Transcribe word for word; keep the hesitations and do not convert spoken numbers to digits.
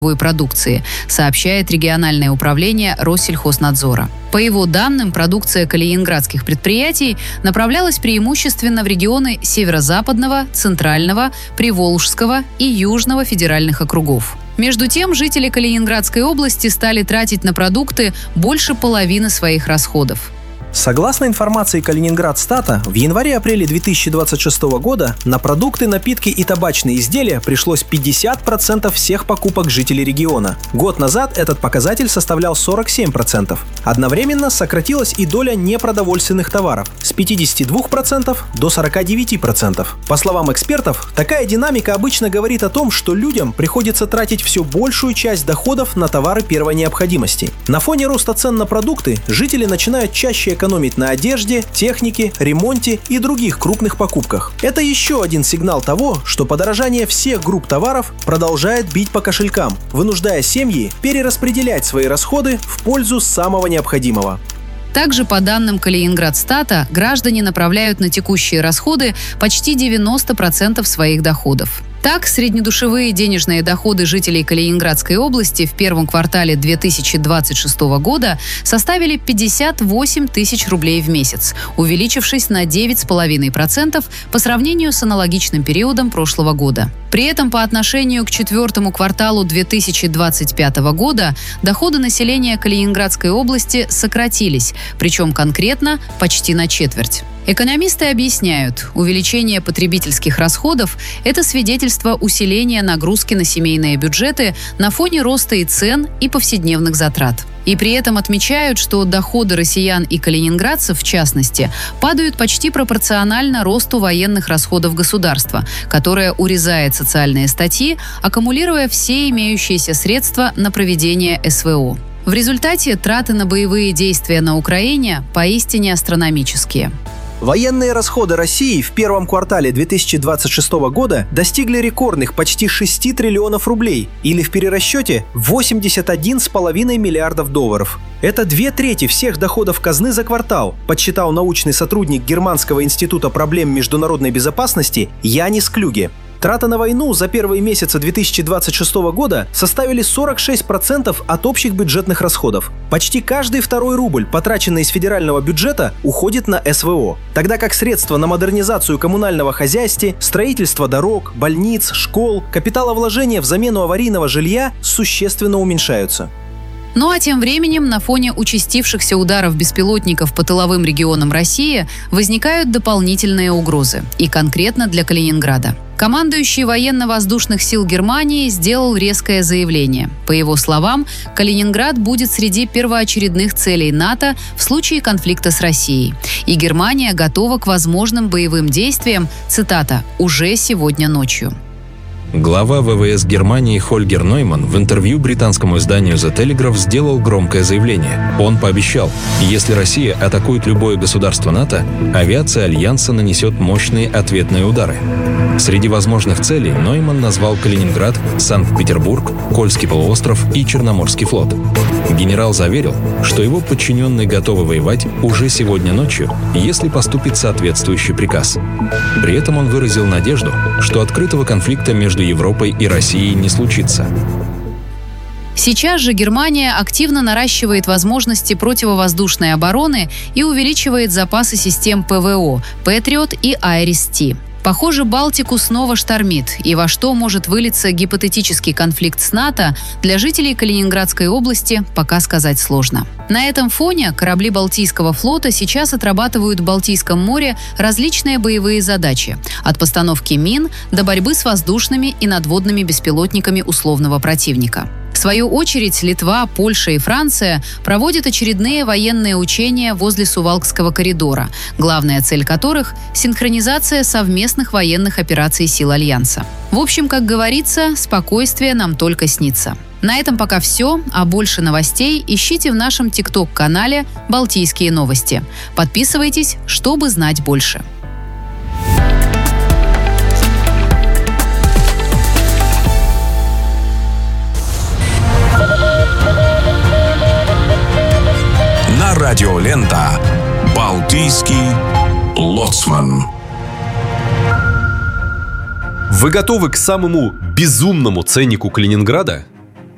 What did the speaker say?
продукции, сообщает региональное управление Россельхознадзора. По его данным, продукция калининградских предприятий направлялась преимущественно в регионы Северо-Западного, Центрального, Приволжского и Южного федеральных округов. Между тем, жители Калининградской области стали тратить на продукты больше половины своих расходов. Согласно информации Калининградстата, в январе-апреле две тысячи двадцать шестого года на продукты, напитки и табачные изделия пришлось пятьдесят процентов всех покупок жителей региона. Год назад этот показатель составлял сорок семь процентов. Одновременно сократилась и доля непродовольственных товаров с пятидесяти двух процентов до сорока девяти процентов. По словам экспертов, такая динамика обычно говорит о том, что людям приходится тратить все большую часть доходов на товары первой необходимости. На фоне роста цен на продукты жители начинают чаще экономить на одежде, технике, ремонте и других крупных покупках. Это еще один сигнал того, что подорожание всех групп товаров продолжает бить по кошелькам, вынуждая семьи перераспределять свои расходы в пользу самого необходимого. Также, по данным Калининградстата, граждане направляют на текущие расходы почти девяносто процентов своих доходов. Так, среднедушевые денежные доходы жителей Калининградской области в первом квартале две тысячи двадцать шестого года составили пятьдесят восемь тысяч рублей в месяц, увеличившись на девять целых пять десятых процента по сравнению с аналогичным периодом прошлого года. При этом по отношению к четвертому кварталу две тысячи двадцать пятого года доходы населения Калининградской области сократились, причем конкретно почти на четверть. Экономисты объясняют, увеличение потребительских расходов – это свидетельство усиления нагрузки на семейные бюджеты на фоне роста и цен, и повседневных затрат. И при этом отмечают, что доходы россиян и калининградцев, в частности, падают почти пропорционально росту военных расходов государства, которое урезает социальные статьи, аккумулируя все имеющиеся средства на проведение эс вэ о. В результате траты на боевые действия на Украине поистине астрономические. Военные расходы России в первом квартале две тысячи двадцать шестого года достигли рекордных почти шести триллионов рублей, или в перерасчете восемьдесят один целых пять десятых миллиардов долларов. Это две трети всех доходов казны за квартал, подсчитал научный сотрудник Германского института проблем международной безопасности Янис Клюге. Траты на войну за первые месяцы две тысячи двадцать шестого года составили сорок шесть процентов от общих бюджетных расходов. Почти каждый второй рубль, потраченный из федерального бюджета, уходит на эс вэ о, тогда как средства на модернизацию коммунального хозяйства, строительство дорог, больниц, школ, капиталовложения в замену аварийного жилья существенно уменьшаются. Ну а тем временем на фоне участившихся ударов беспилотников по тыловым регионам России возникают дополнительные угрозы, и конкретно для Калининграда. Командующий военно-воздушных сил Германии сделал резкое заявление. По его словам, Калининград будет среди первоочередных целей НАТО в случае конфликта с Россией. И Германия готова к возможным боевым действиям, цитата, «уже сегодня ночью». Глава вэ вэ эс Германии Хольгер Нойман в интервью британскому изданию The Telegraph сделал громкое заявление. Он пообещал, если Россия атакует любое государство НАТО, авиация Альянса нанесет мощные ответные удары. Среди возможных целей Нойман назвал Калининград, Санкт-Петербург, Кольский полуостров и Черноморский флот. Генерал заверил, что его подчиненные готовы воевать уже сегодня ночью, если поступит соответствующий приказ. При этом он выразил надежду, что открытого конфликта между Европой и Россией не случится. Сейчас же Германия активно наращивает возможности противовоздушной обороны и увеличивает запасы систем пэ вэ о «Патриот» и «Айрис-Ти». Похоже, Балтику снова штормит, и во что может вылиться гипотетический конфликт с НАТО, для жителей Калининградской области пока сказать сложно. На этом фоне корабли Балтийского флота сейчас отрабатывают в Балтийском море различные боевые задачи, от постановки мин до борьбы с воздушными и надводными беспилотниками условного противника. В свою очередь, Литва, Польша и Франция проводят очередные военные учения возле Сувалкского коридора, главная цель которых – синхронизация совместных военных операций сил Альянса. В общем, как говорится, спокойствие нам только снится. На этом пока все, а больше новостей ищите в нашем тикток-канале «Балтийские новости». Подписывайтесь, чтобы знать больше. Радиолента «Балтийский лоцман». Вы готовы к самому безумному ценнику Калининграда?